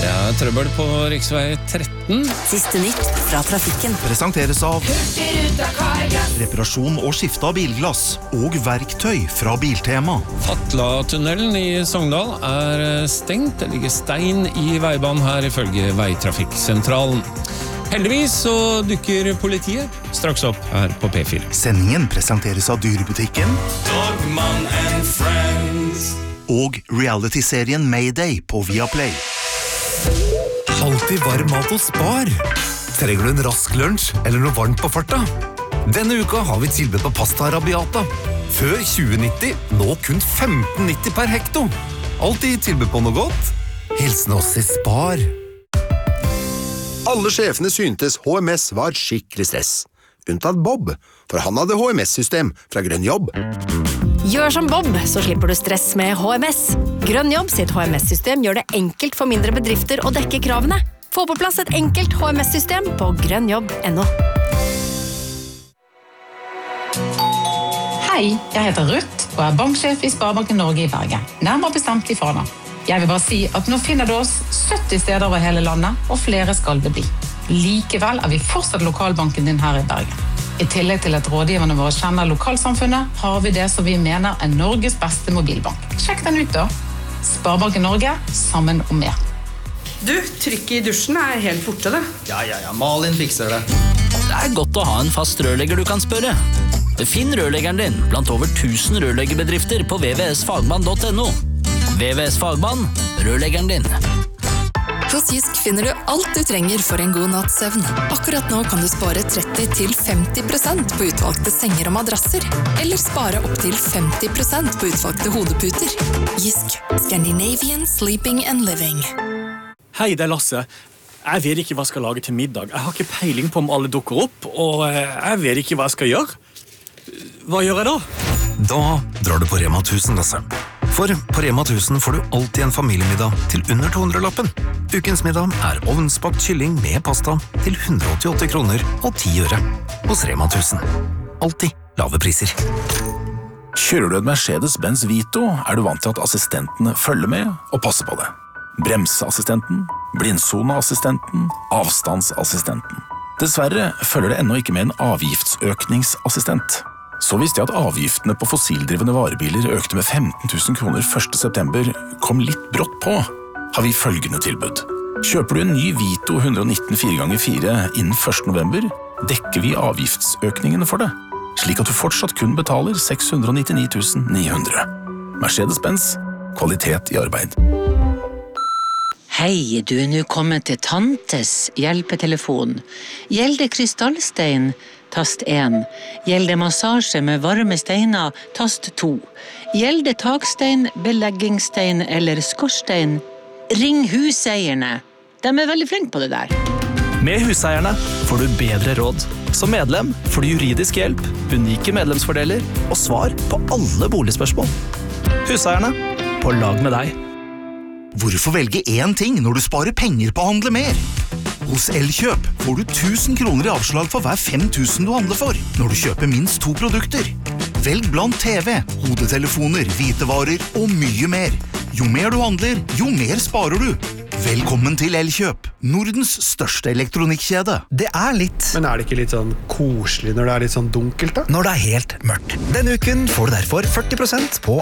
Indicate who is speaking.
Speaker 1: Ja, trøbbel på riksvei 13.
Speaker 2: Siste nytt fra trafikken.
Speaker 3: Presenteres av reparasjon og skifte av bilglass og verktøy fra Biltema.
Speaker 1: Fatla-tunnelen i Sogndal stengt. Det ligger stein i veibanen her ifølge Veitrafikksentralen. Heldigvis så dukker politiet straks opp her på P4.
Speaker 3: Sendingen presenteres av Dyrebutikken
Speaker 4: Dogman and Friends
Speaker 3: og reality-serien Mayday på Viaplay.
Speaker 5: Alltid varm mat hos Spar. Trenger du en rask lunsj eller noe varmt på farta? Denne uka har vi tilbud på pasta arabiata. Før 2090, nå kun 15,90 per hekto. Alltid tilbud på noe godt. Hilsen oss i Spar.
Speaker 6: Alle sjefene syntes HMS var skikkelig stress. Unntatt Bob, for han hadde HMS-system fra Grønn Jobb.
Speaker 2: Gjør som Bob, så slipper du stress med HMS. Grønn Jobb sitt HMS-system gjør det enkelt for mindre bedrifter å dekke kravene. Få på plass et enkelt HMS-system på grønnjobb.no.
Speaker 7: Hei, jeg heter Ruth og er banksjef i Sparebanken Norge i Bergen. Nærmere bestemt i Fana. Jeg vil bare si at nå finner du oss 70 steder over hele landet, og flere skal det bli. Likevel er vi fortsatt lokalbanken din her i Bergen. I tillegg til at rådgiverne våre kjenner lokalsamfunnet, har vi det som vi mener er Norges beste mobilbank. Sjekk den ut da. Sparebanken Norge, sammen om mer.
Speaker 8: Du, trykket i dusjen er helt borte det.
Speaker 9: Ja, Malin fikser det.
Speaker 10: Det er godt å ha en fast rørlegger du kan spørre. Finn rørleggeren din blant over 1000 rørleggerbedrifter på vvsfagmann.no. VVS Fagmann, rørleggeren din.
Speaker 11: Hos Jysk finner du alt du trenger for en god natts søvn. Akkurat nå kan du spare 30-50% på utvalgte senger og madrasser, eller spare opp til 50% på utvalgte hodeputer. Jysk, Scandinavian Sleeping and Living.
Speaker 12: Hei, det er Lasse. Jeg vet ikke hva jeg skal lage til middag. Jeg har ikke peiling på om alle dukker opp, og jeg vet ikke hva jeg skal gjøre. Hva gjør jeg da?
Speaker 5: Da drar du på Rema 1000, Lasse. For på Rema 1000 får du alltid en familiemiddag til under 200-lappen. Ukens middag er ovnsbakt kylling med pasta til 188 kroner og 10 øre. Hos Rema 1000. Alltid lave priser.
Speaker 13: Kjører du et Mercedes-Benz Vito, er du vant til at assistentene følger med og passer på det. Bremseassistenten, blindsoneassistenten, avstandsassistenten. Dessverre følger det ennå ikke med en avgiftsøkningsassistent. Så visste jeg at avgiftene på fossildrivende varebiler økte med 15 000 kroner 1. september kom litt brått på, har vi følgende tilbud. Kjøper du en ny Vito 119 4x4 innen 1. november, dekker vi avgiftsøkningene for det, slik at du fortsatt kun betaler 699 900. Mercedes-Benz, kvalitet i arbeid.
Speaker 14: Hei, du er nå kommet til Tantes hjelpetelefon. Gjelder krystallstein, tast 1. Gjelder massasje med varme steiner, tast 2. Gjelder takstein, beleggingsstein eller skorstein, ring huseierne. De er veldig flinke på det der.
Speaker 15: Med Huseierne får du bedre råd. Som medlem får du juridisk hjelp, unike medlemsfordeler og svar på alle boligspørsmål. Huseierne, på lag med deg.
Speaker 3: Hvorfor velge én ting når du sparer penger på å handle mer? Hos Elkjøp får du 1000 kroner i avslag for hver 5000 du handler for, når du kjøper minst 2 produkter. Velg blant TV, hodetelefoner, hvitevarer og mye mer. Jo mer du handler, jo mer sparer du. Velkommen til Elkjøp, Nordens største elektronikkjede.
Speaker 16: Det er litt. Men er det ikke litt sånn koselig når det er litt sånn dunkelt da?
Speaker 15: Når det er helt mørkt. Denne uken får du derfor 40% på